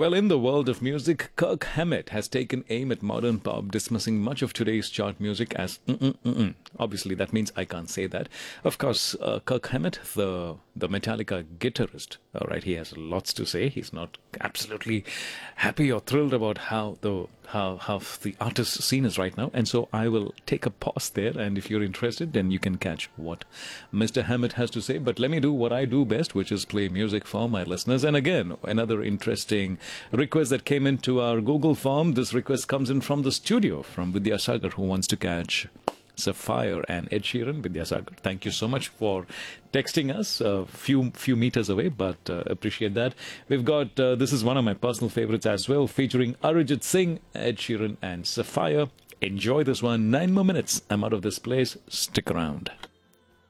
Well, in the world of music, Kirk Hammett has taken aim at modern pop, dismissing much of today's chart music as mm-mm-mm-mm. Obviously, that means I can't say that. Of course, Kirk Hammett, the Metallica guitarist, all right, he has lots to say. He's not absolutely happy or thrilled about how the artist scene is right now, and so I will take a pause there. And if you're interested, then you can catch what Mr. Hammett has to say. But let me do what I do best, which is play music for my listeners. And again, another interesting request that came into our Google form. This request comes in from the studio from Vidya Sagar, who wants to catch Sapphire and Ed Sheeran. Vidya Sagar, thank you so much for texting us a few meters away, but appreciate that. We've got this is one of my personal favorites as well, featuring Arijit Singh, Ed Sheeran, and Sapphire. Enjoy this one. 9 more minutes. I'm out of this place. Stick around.